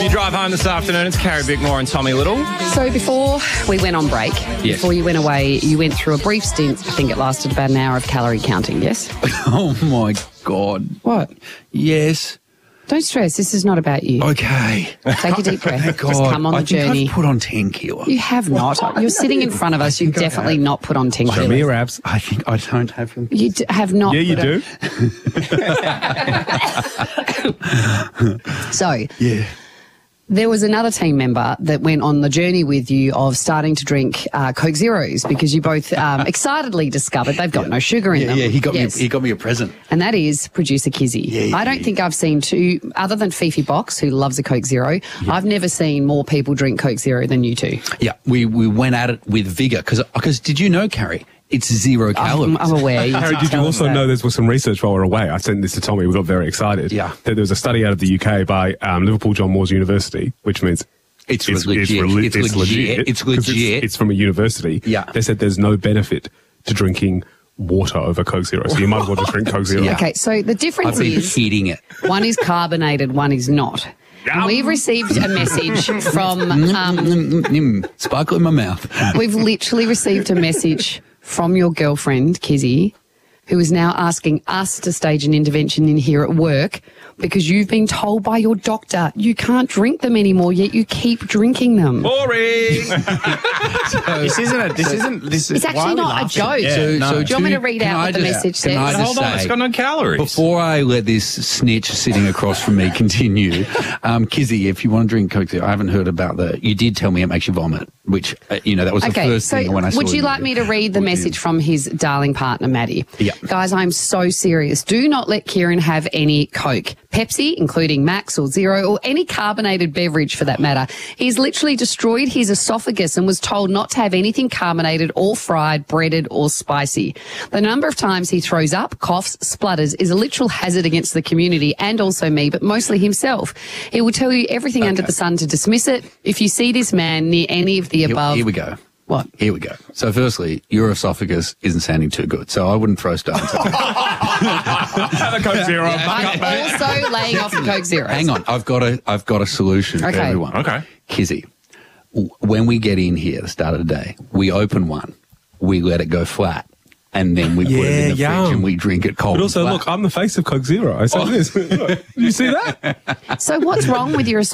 You drive home this afternoon. It's Carrie Bickmore and Tommy Little. So before we went on break, Yes. before you went away, you went through a brief stint, I think it lasted about an hour, of calorie counting, yes? Oh, my God. What? Yes. Don't stress, this is not about you. Okay. Take a deep breath. Thank Just God. come on the I think journey. I've put on 10 kilos. You have not. You're sitting in front of us. You've definitely not put on 10 Show me kilos. your abs. I think I don't have them. You have not. Yeah, you put do. on- So, Yeah. there was another team member that went on the journey with you of starting to drink Coke Zeros because you both excitedly discovered they've got no sugar in them. Yeah, he got Yes. me a present. And that is producer Kizzy. Yeah, I don't think I've seen two, other than Fifi Box, who loves a Coke Zero, I've never seen more people drink Coke Zero than you two. Yeah, we went at it with vigour because did you know, Carrie? It's 0 calories. I'm aware. Harry, did you also know there was some research while we were away? I sent this to Tommy. We got very excited. Yeah. That there was a study out of the UK by Liverpool John Moores University, which means It's it's legit. legit. It's legit. It's 'cause legit. It's from a university. Yeah. They said there's no benefit to drinking water over Coke Zero, so you might as well just drink Coke Zero. Yeah. Okay, so the difference I've been is eating it. one is carbonated, one is not. And we've received a message from, Sparkle in my mouth. we've literally received a message from your girlfriend, Kizzy, who is now asking us to stage an intervention in here at work because you've been told by your doctor you can't drink them anymore, yet you keep drinking them. Boring. This isn't. This It's actually not a joke. Yeah, Do no. you want me to read Can out I what the just- message can I says? just Hold on, say- it's got no calories. Before I let this snitch sitting across from me continue, Kizzy, if you want to drink Coke Zero, I haven't heard about you did tell me it makes you vomit, which, that was the Okay, first so thing when I saw would you like me to read the message from his darling partner, Maddie? Yeah. Guys, I'm so serious. Do not let Kieran have any Coke, Pepsi, including Max or Zero, or any carbonated beverage for that matter. He's literally destroyed his esophagus and was told not to have anything carbonated or fried, breaded or spicy. The number of times he throws up, coughs, splutters is a literal hazard against the community and also me, but mostly himself. He will tell you everything under the sun to dismiss it. If you see this man near any of the above... Here we go. What? Here we go. So firstly, your esophagus isn't sounding too good, so I wouldn't throw stones at it. Have a Coke Zero. I'm also laying off the Coke Zero. Hang on, I've got a solution for Okay. everyone. Okay. Kizzy, when we get in here at the start of the day, we open one, we let it go flat, and then we put it in the yum. fridge and we drink it cold. But also, and flat. look, I'm the face of Coke Zero. I said this. Look, you see that? So what's wrong with your